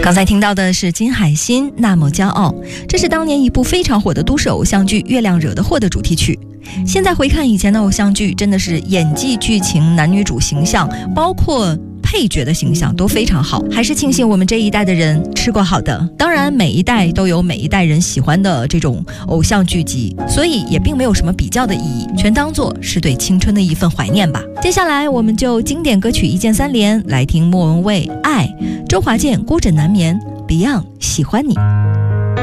刚才听到的是金海心《那么骄傲》，这是当年一部非常火的都市偶像剧《月亮惹的祸》的主题曲。现在回看以前的偶像剧，真的是演技、剧情、男女主形象，包括配角的形象都非常好，还是庆幸我们这一代的人吃过好的。当然每一代都有每一代人喜欢的这种偶像剧集，所以也并没有什么比较的意义，全当作是对青春的一份怀念吧。接下来我们就经典歌曲一键三连，来听莫文蔚《爱》，周华健《孤枕难眠》， Beyond 喜欢你。